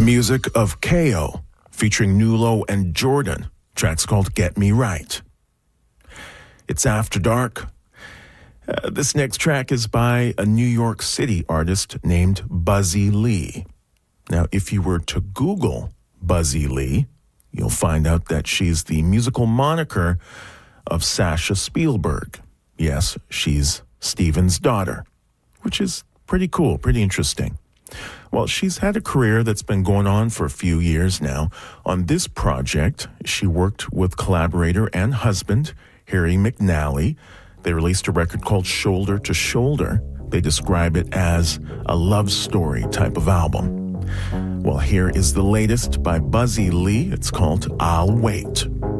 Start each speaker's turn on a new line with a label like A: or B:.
A: music of KO, featuring Nulo and Jordan. Track's called Get Me Right. It's After Dark. This next track is by a New York City artist named Buzzy Lee. Now, if you were to Google Buzzy Lee, you'll find out that she's the musical moniker of Sasha Spielberg. Yes, she's Steven's daughter, which is pretty cool, pretty interesting. Well, she's had a career that's been going on for a few years now. On this project, she worked with collaborator and husband, Harry McNally. They released a record called Shoulder to Shoulder. They describe it as a love story type of album. Well, here is the latest by Buzzy Lee. It's called I'll Wait.